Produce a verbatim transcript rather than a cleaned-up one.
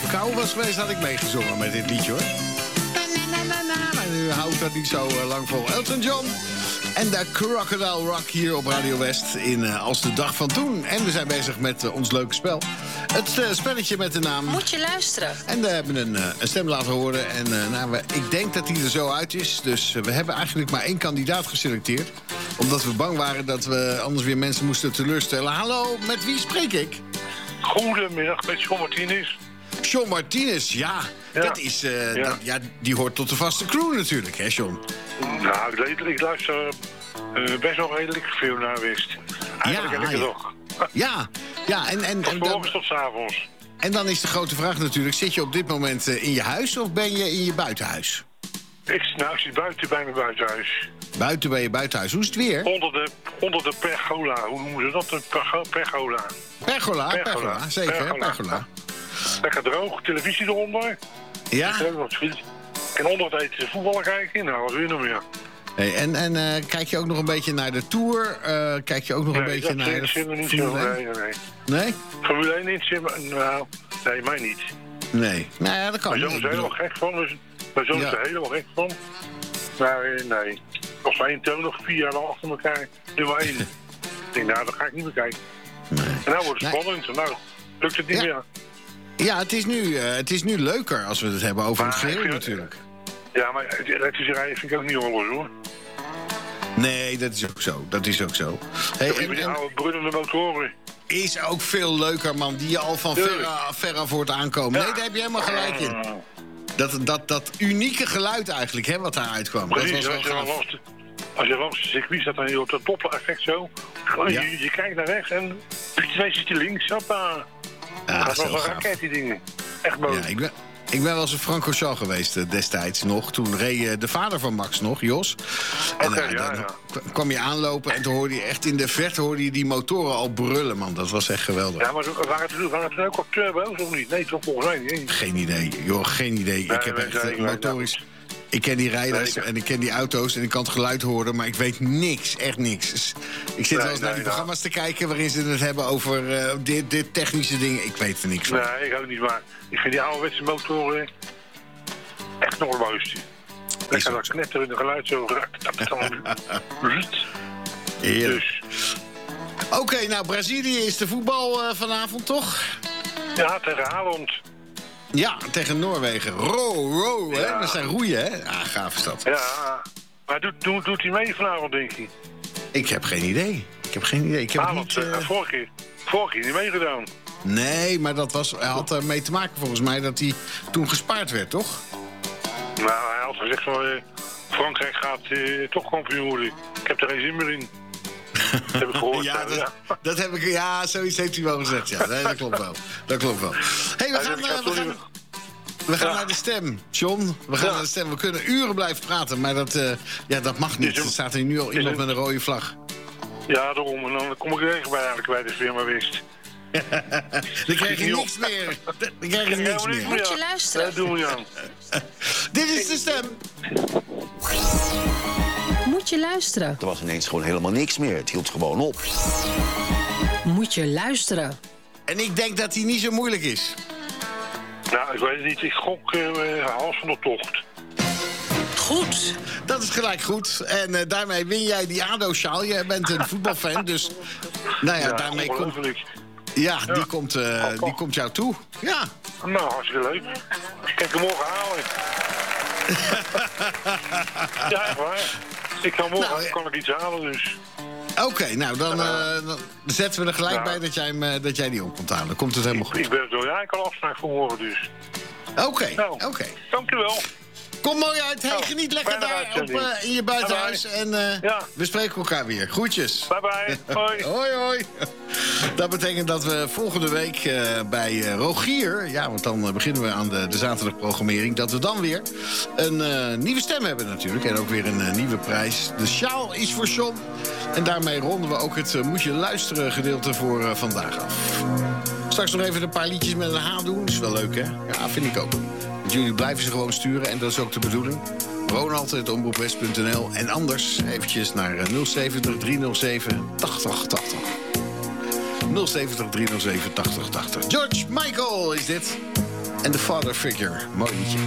kou was geweest, had ik meegezongen met dit liedje, hoor. Na, na, na, na. Maar nu houdt dat niet zo uh, lang vol. Elton John en de Crocodile Rock hier op Radio West in uh, Als de Dag van Toen. En we zijn bezig met uh, ons leuke spel. Het uh, spelletje met de naam... Moet je luisteren. En we hebben een, uh, een stem laten horen. En uh, nou, we, ik denk dat die er zo uit is. Dus uh, we hebben eigenlijk maar één kandidaat geselecteerd. Omdat we bang waren dat we anders weer mensen moesten teleurstellen. Hallo, met wie spreek ik? Goedemiddag, met John Martinez. John Martinez, ja. ja. Dat is, uh, ja. Dat, ja, die hoort tot de vaste crew natuurlijk, hè, John? Nou, ik, ik luister uh, best wel redelijk veel naar West. Eigenlijk ja, heb ik het ja. nog. Ja, ja, en... en, Van en morgens tot 's avonds. En dan is de grote vraag natuurlijk, zit je op dit moment uh, in je huis of ben je in je buitenhuis? Ik, nou, ik zit buiten bij mijn buitenhuis. Buiten bij je buitenhuis. Hoe is het weer? Onder de, onder de pergola. Hoe noemen ze dat? Een pergola? Pergola, pergola, pergola. Zeker, pergola. pergola. Lekker droog, televisie eronder. Ja? En onder het eten voetballen kijken. Nou, wat wil je nog meer? Hey, en en uh, kijk je ook nog een beetje naar de Tour? Uh, kijk je ook nog nee, een beetje naar de Formule één? Nee, nee, nee. Nee? Formule één niet, nou, nee, mij niet. Nee, nou ja, dat kan. Mijn zoon is er helemaal gek van. Dus, mijn zoon ja. is er helemaal gek van. Maar nee, als wij in toon nog vier jaar lang achter elkaar nummer één. Ik denk, nou, dat ga ik niet meer kijken. Nee. En nou wordt het nee. spannend. Nou, lukt het niet ja. meer. Ja, het is, nu, uh, het is nu leuker als we het hebben over maar het geheel natuurlijk. Ja, maar elektrische rijden vind ik ook niet alles, hoor. Nee, dat is ook zo. Dat is ook zo. Hey, en, die oude brullende motoren. Is ook veel leuker, man. Die je al van ver af hoort aankomen. Ja. Nee, daar heb je helemaal gelijk in. Dat, dat, dat unieke geluid eigenlijk, hè, wat daar uitkwam. Precies, dat was als, je langs de, als je langs de circuit staat, dan je op dat Doppler-effect zo. Ja. Je, je kijkt naar rechts en twee zit je links. Hoppa. Ja, dat was een raket, die dingen. Echt mooi. Ja, ik ben... Ik ben wel eens een Francorchamps geweest uh, destijds nog. Toen reed uh, de vader van Max nog, Jos. En okay, uh, ja, dan ja. kwam je aanlopen en toen hoorde je echt in de verte hoorde je die motoren al brullen, man. Dat was echt geweldig. Ja, maar waren het, waren het ook op turbo's of niet? Nee, toch volgens mij niet. Geen idee, joh, geen idee. Nee, ik heb echt nee, uh, motorisch... Nee, ik ken die rijders nee, en ik ken die auto's en ik kan het geluid horen, maar ik weet niks, echt niks. Dus ik zit nee, wel eens naar die nee, programma's nou. te kijken waarin ze het hebben over uh, dit, dit technische dingen. Ik weet er niks van. Nee, ik ook niet, maar ik vind die ouderwetse motoren echt nog het mooiste. Dan gaat dat knetterende geluid zo raak. Dus. Oké, okay, nou, Brazilië is de voetbal uh, vanavond, toch? Ja, tegen Haaland. Ja, tegen Noorwegen. Ro, ro, hè? Ja. Dat zijn roeien, hè? Ah, gaaf is dat. Ja, maar doet, doet, doet hij mee vanavond, denk je? Ik heb geen idee. Ik heb geen idee. Ik heb Haaland, niet, uh... vorige keer, vorige keer niet meegedaan. Nee, maar dat was, hij had ermee te maken volgens mij dat hij toen gespaard werd, toch? Nou, hij had gezegd van uh, Frankrijk gaat uh, toch kampioen worden. Ik heb er geen zin meer in. Dat heb ik gehoord. ja, dat, ja. dat heb ik, ja, zoiets heeft hij wel gezegd. Ja, nee, dat klopt wel. Dat klopt wel. Hey, we gaan, uh, we gaan, we gaan ja. naar de stem, John. We gaan ja. naar de stem. We kunnen uren blijven praten, maar dat, uh, ja, dat mag niet. Er staat er nu al iemand met een rode vlag. Ja, daarom. En dan kom ik er echt bij, eigenlijk bij de firma West. Dan krijg je niks meer. Dan krijg je niks meer. Moet je luisteren. Dat doen we aan. Dit is de stem. Moet je luisteren. Er was ineens gewoon helemaal niks meer. Het hield gewoon op. Moet je luisteren. En ik denk dat hij niet zo moeilijk is. Nou, ik weet het niet. Ik gok uh, Hans van der Tocht. Goed. Dat is gelijk goed. En uh, daarmee win jij die ADO-sjaal. Je bent een voetbalfan, dus... Nou ja, ja daarmee komt... Ja, ja, die komt, uh, die komt jou toe. Ja. Nou, hartstikke leuk. Ik kan hem morgen halen. Ja, echt waar. Ik kan morgen nou, ja. kan ik iets halen, dus... Oké, okay, nou, dan, uh, dan zetten we er gelijk ja. bij dat jij, hem, uh, dat jij die op komt halen. Dan komt het helemaal goed. Ik, ik ben het door. Ja, ik kan afspraak voor morgen, dus. Oké, okay, nou, oké. Okay. Dankjewel. Kom mooi uit. Hey, geniet lekker daar op, uh, in je buitenhuis. Bye bye. En uh, ja. we spreken elkaar weer. Groetjes. Bye bye. Hoi. hoi, hoi. Dat betekent dat we volgende week uh, bij uh, Rogier... ja, want dan uh, beginnen we aan de, de zaterdagprogrammering... dat we dan weer een uh, nieuwe stem hebben natuurlijk. En ook weer een uh, nieuwe prijs. De sjaal is voor John. En daarmee ronden we ook het uh, Moet je luisteren gedeelte voor uh, vandaag af. Straks nog even een paar liedjes met een H doen. Dat is wel leuk, hè? Ja, vind ik ook. Jullie blijven ze gewoon sturen en dat is ook de bedoeling. Ronald, het omroepwest punt n l. En anders eventjes naar nul zeventig driehonderdzeven tachtig tachtig. nul zeventig driehonderdzeven tachtig tachtig. George Michael is dit. en The Father Figure. Mooi liedje.